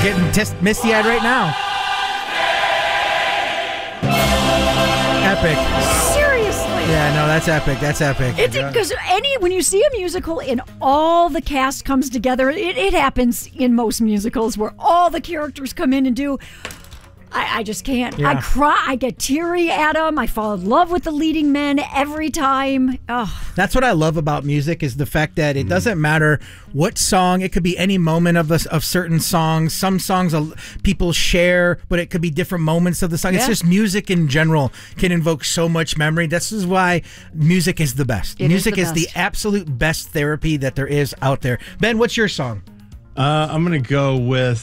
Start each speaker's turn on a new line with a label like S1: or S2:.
S1: getting misty-eyed right now. Epic.
S2: Seriously.
S1: Yeah, no, that's epic. That's epic.
S2: It's because when you see a musical and all the cast comes together, it happens in most musicals where all the characters come in and do. I just can't.
S1: Yeah.
S2: I cry. I get teary at them. I fall in love with the leading men every time. Oh.
S1: That's what I love about music is the fact that it doesn't matter what song. It could be any moment of certain songs. Some songs people share, but it could be different moments of the song.
S2: Yeah.
S1: It's just music in general can invoke so much memory. This is why music is the best. Music is the absolute best therapy that there is out there. Ben, what's your song?
S3: I'm going to go with